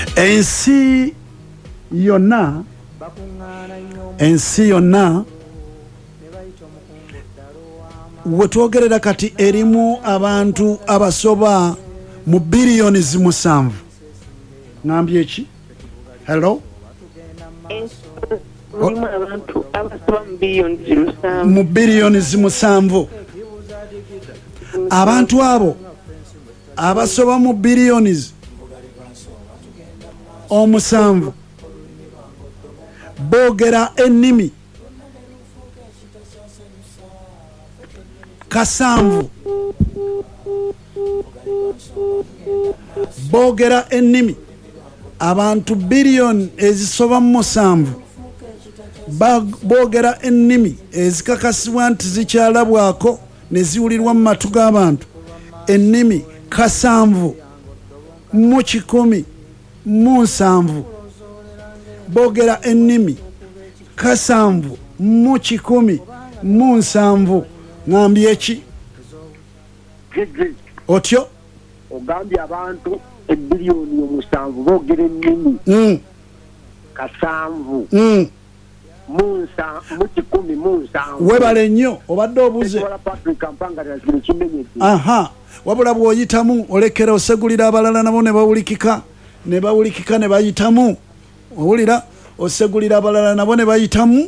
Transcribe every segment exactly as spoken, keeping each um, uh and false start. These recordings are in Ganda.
ensi yonna ensi yonna wetwogerera kati erimu abantu abasoba mu biliyoni zimusanvu. Ngambye ki? Hello? Mulimu abantu abasoba mu biliyoni zimusanvu. Mu biliyoni zimusanvu. Abantu abo abasoba mu biliyoni omusanvu boogera ennimi kasanvu. Boogera ennimi abantu biliyoni ezisoba mu musanvu boogera ennimi ezikakasibwa nti zikyalabwako ne ziwulirwa mu matu g'abantu ennimi kasanvu mu kikumi mu nsanvu. Boogera ennimi kasanvu mu kikumi mu nsanvu. Ngambye ki? Otyo ogambye abantu ebiliyoni omusanvu boogera ennimi mm. kasanvu mm. munsa mutikumi munsa webale nnyo obadde obuze. Aha, wabula bw'oyitamu olekera osegulira abalala nabo ne bawulikika ne bawulikika ne bayitamu. Owulira osegulira abalala nabo ne bayitamu.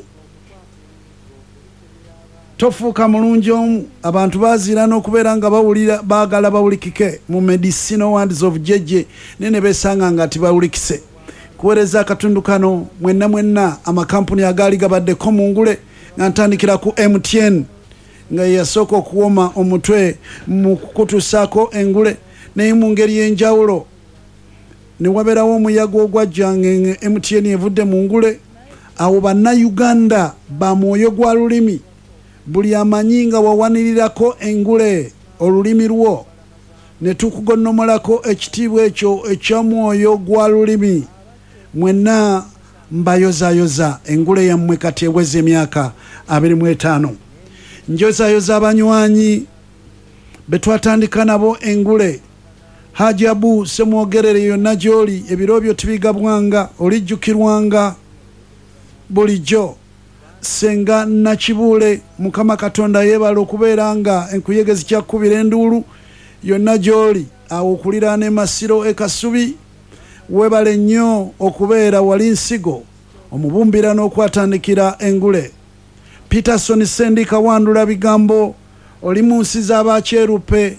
Tofuuka mulungi omu. Abantu baziira n'okubeera nga bawulira baagala bawulikike mu medicinal words of jeje nene besanga nga tibawulikise. Kuweereza akatundu kano mwenna mwenna amakampuni agaali gabaddeko mu ngule nga ntandikira ku M T N nga yasooka okuwoma omutwe mu kukutusaako engule naye mu ngeri y'enjawulo ne wabeerawo omuyaga ogwajja nga M T N evudde mu ngule. Awo bannayuganda ba mwoyo gwa lulimi buli amanyi nga wawanirirako engule olulimi lwo ne tukugonnomolako ekitiibwa ekyo eky'omwoyo gwa lulimi. Mwenna mbayozayoza engule yammwe kati eweza emyaka abiri mu etaano. Njozayoza abanywanyi betwatandika nabo engule. Hajabu semwogerere yonna gy'oli ebiro byo tibigabwanga olijjukirwanga bulijjo. Senga Nakibuule Mukama Katonda yeebala okubeera nga enkuyegezi kyakubira enduulu yonna gy'oli awo okuliraana emasiro ekasubi. Webale nnyo okubeera wali nsigo omubumbira n'okwatandikira engule. Peterson Sendika wandula bigambo oli mu nsi z'abakyerupe.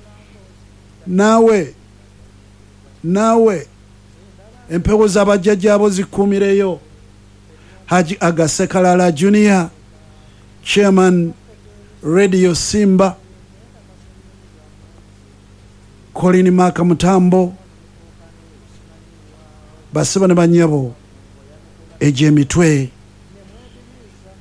Naawe naawe empewo z'abajjajjaabo zikuumireyo. Haji Agasekalala Junior Chairman Radio Simba. Colin Maka Mutambo basaba ne banyabo eje mitwe